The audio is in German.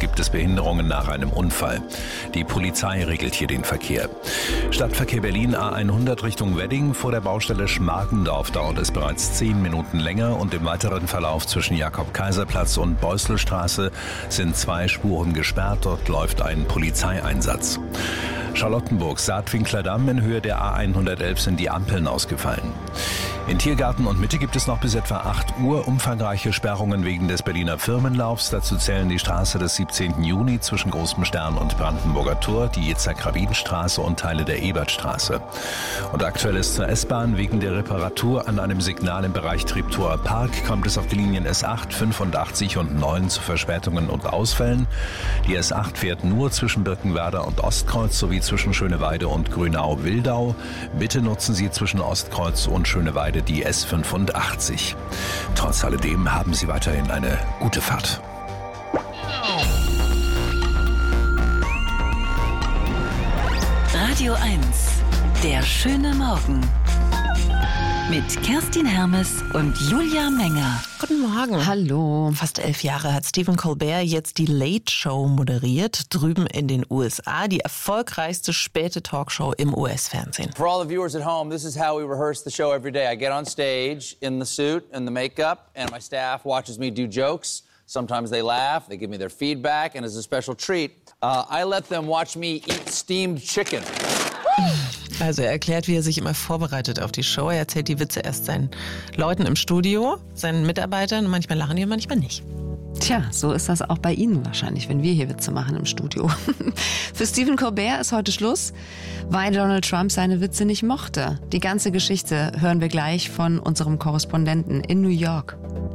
gibt es Behinderungen nach einem Unfall. Die Polizei regelt hier den Verkehr. Stadtverkehr Berlin A100 Richtung Wedding. Vor der Baustelle Schmargendorf dauert es bereits 10 Minuten länger und im weiteren Verlauf zwischen Jakob-Kaiser-Platz und Beusselstraße sind 2 Spuren gesperrt. Dort läuft ein Polizeieinsatz. Charlottenburg, Saatwinkler Damm, in Höhe der A111 sind die Ampeln ausgefallen. In Tiergarten und Mitte gibt es noch bis etwa 8 Uhr umfangreiche Sperrungen wegen des Berliner Firmenlaufs. Dazu zählen die Straße des 17. Juni zwischen Großem Stern und Brandenburger Tor, die Yitzhak-Rabin-Straße und Teile der Ebertstraße. Und aktuell ist zur S-Bahn wegen der Reparatur an einem Signal im Bereich Treptower Park kommt es auf die Linien S8, 85 und 9 zu Verspätungen und Ausfällen. Die S8 fährt nur zwischen Birkenwerder und Ostkreuz sowie zwischen Schöneweide und Grünau-Wildau. Bitte nutzen Sie zwischen Ostkreuz und Schöneweide die S85. Trotz alledem haben Sie weiterhin eine gute Fahrt. Radio 1, der schöne Morgen. Mit Kerstin Hermes und Julia Menger. Guten Morgen. Hallo. Fast 11 Jahre hat Stephen Colbert jetzt die Late Show moderiert, drüben in den USA, die erfolgreichste späte Talkshow im US-Fernsehen. For all the viewers at home, this is how we rehearse the show every day. I get on stage in the suit and the makeup, and my staff watches me do jokes. Sometimes they laugh, they give me their feedback, and as a special treat, I let them watch me eat steamed chicken. Also er erklärt, wie er sich immer vorbereitet auf die Show. Er erzählt die Witze erst seinen Leuten im Studio, seinen Mitarbeitern. Manchmal lachen die und manchmal nicht. Tja, so ist das auch bei Ihnen wahrscheinlich, wenn wir hier Witze machen im Studio. Für Stephen Colbert ist heute Schluss, weil Donald Trump seine Witze nicht mochte. Die ganze Geschichte hören wir gleich von unserem Korrespondenten in New York.